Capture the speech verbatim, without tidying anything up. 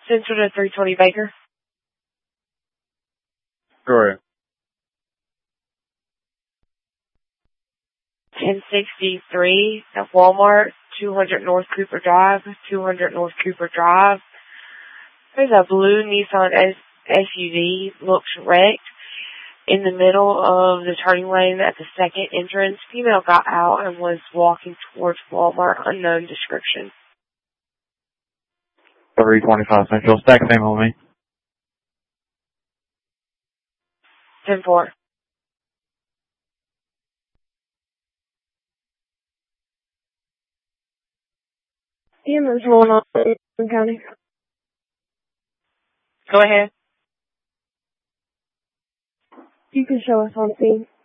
Central to three twenty Baker. Correct. ten sixty-three at Walmart, two hundred North Cooper Drive, two hundred North Cooper Drive. There's a blue Nissan S U V, looks wrecked. In the middle of the turning lane at the second entrance, female got out and was walking towards Walmart, unknown description. three twenty-five Central. Stack same on me. ten four. Yeah, what's going on in County? Go ahead. You can show us on scene.